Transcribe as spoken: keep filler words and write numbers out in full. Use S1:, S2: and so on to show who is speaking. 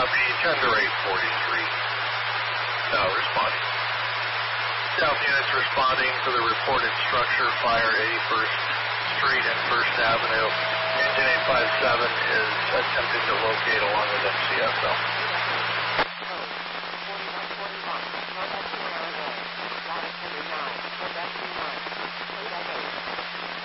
S1: copy, tender eight forty-three. Now responding. South units responding to the reported structure, fire eighty-first Street and First Avenue. Engine eight five seven is attempting to locate along with M C S L.